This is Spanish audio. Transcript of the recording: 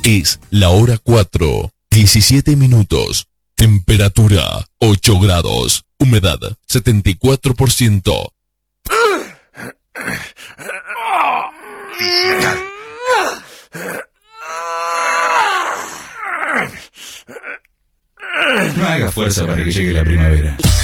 Es la hora 4, 17 minutos. Temperatura 8 grados. Humedad 74%. No haga fuerza para que llegue la primavera.